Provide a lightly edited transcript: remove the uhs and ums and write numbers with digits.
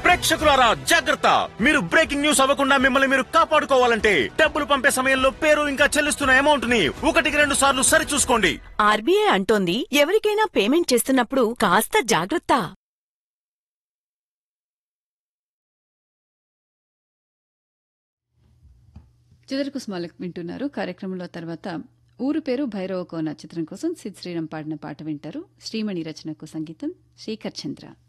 ప్రేక్షకులారా జాగ్రత్త, మీరు breaking news అవ్వకుండా మిమ్మల్ని మీరు కాపాడుకోవాలంటే డబ్బులు పంపే సమయంలో పేరు ఇంకా చెల్లిస్తున్న అమౌంట్ ని 1-2 సార్లు సరి చూసుకోండి. ఆర్బీఐ అంటోంది ఎవరికైనా పేమెంట్ చేస్తున్నప్పుడు కాస్త జాగ్రత్త. చిదరకుసుమాలకు వింటున్నారు. కార్యక్రమంలో తర్వాత ఊరు పేరు భైరవ కోన చిత్రం కోసం సిద్ శ్రీరామ్ పాడిన పాట వింటారు. శ్రీమణి రచనకు సంగీతం శేఖర్ చంద్ర.